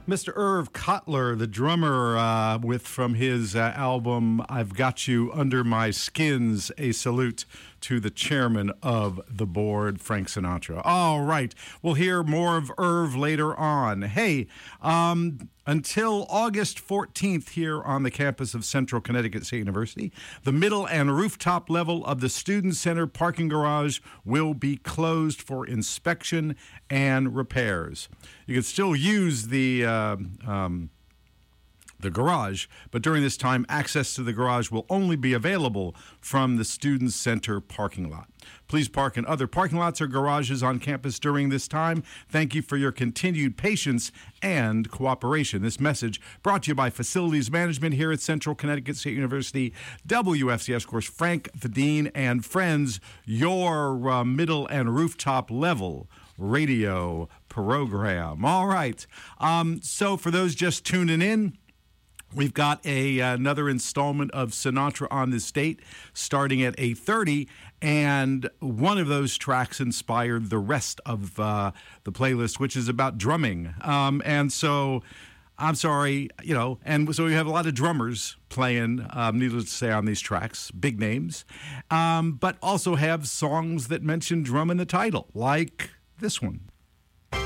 Mr. Irv Cutler, the drummer, from his album "I've Got You Under My Skins," a salute to the chairman of the board, Frank Sinatra. All right, we'll hear more of Irv later on. Hey, until August 14th here on the campus of Central Connecticut State University, the middle and rooftop level of the Student Center parking garage will be closed for inspection and repairs. You can still use the garage, but during this time, access to the garage will only be available from the Student Center parking lot. Please park in other parking lots or garages on campus during this time. Thank you for your continued patience and cooperation. This message brought to you by Facilities Management here at Central Connecticut State University, WFCS, of course, Frank the Dean and friends, your middle and rooftop level radio program. All right. So for those just tuning in, we've got another installment of Sinatra on This Date starting at 8:30, and one of those tracks inspired the rest of the playlist, which is about drumming. And so, I'm sorry, and so we have a lot of drummers playing, needless to say, on these tracks, big names, but also have songs that mention drum in the title, like this one.